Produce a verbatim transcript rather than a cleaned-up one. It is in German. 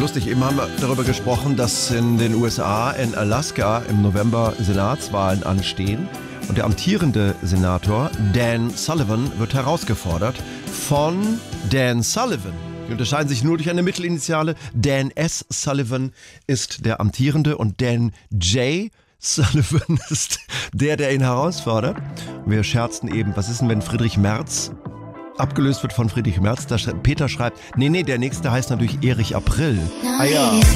lustig, eben haben wir darüber gesprochen, dass in den U S A, in Alaska im November Senatswahlen anstehen. Und der amtierende Senator Dan Sullivan wird herausgefordert von Dan Sullivan. Die unterscheiden sich nur durch eine Mittelinitiale. Dan S. Sullivan ist der amtierende und Dan J. Sullivan ist der, der ihn herausfordert. Und wir scherzten eben, was ist denn, wenn Friedrich Merz abgelöst wird von Friedrich Merz? Da schreibt, Peter schreibt, nee, nee, der nächste heißt natürlich Erich April. Ah ja.